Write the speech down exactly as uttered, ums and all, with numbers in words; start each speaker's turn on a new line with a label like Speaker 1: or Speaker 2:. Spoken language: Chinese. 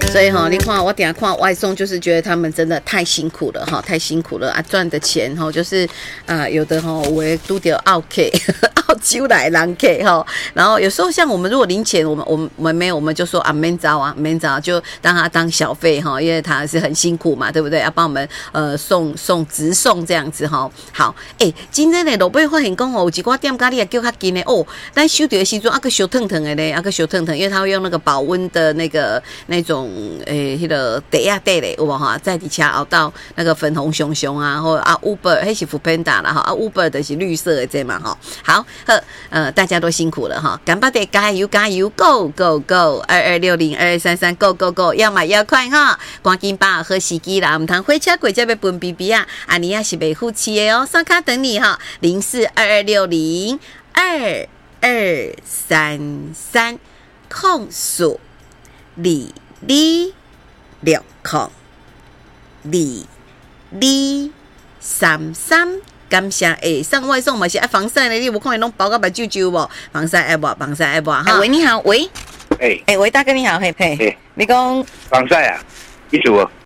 Speaker 1: 所以哈，你看我等下看外送，就是觉得他们真的太辛苦了哈，太辛苦了啊！赚的钱哈，就是啊、呃，有的哈，我都得澳 K 澳洲来人 K 哈。然后有时候像我们如果零钱，我们我们我们没有，我们就说啊免找啊免找，就让他当小费哈，因为他是很辛苦嘛，对不对？要帮我们呃送送直送这样子哈。好，哎、欸，今天的老板发现讲哦，有一寡店家你也叫较紧的哦，咱收到的时阵啊个小腾腾的咧，啊个小腾腾，因为他会用那个保温的那个那种。诶，迄、那个地啊地咧，有无哈？在底下熬到那个粉红熊熊啊，或啊 Uber， 迄是 Foodpanda 啦哈，啊 Uber 的是绿色的这嘛哈。好，呵，呃，大家都辛苦了哈，干巴得加油加油 ，Go Go Go， 二二六零二二三三 Go Go Go， 要买要快哈，赶紧把握好时机啦，唔通火车过才要分 B B 啊，啊你也是袂付气的哦，刷卡等你哈，零四二二六零二二三三控诉你。二六空二二三三，感谢诶！上外送嘛是爱防晒的，你有看伊拢包个白啾啾无？防晒爱无？防晒爱无？哈！喂，你好，喂，
Speaker 2: 哎、欸、
Speaker 1: 哎、欸，喂，大哥你好，嘿嘿，
Speaker 2: 欸、
Speaker 1: 你讲
Speaker 2: 防晒啊，一组哦。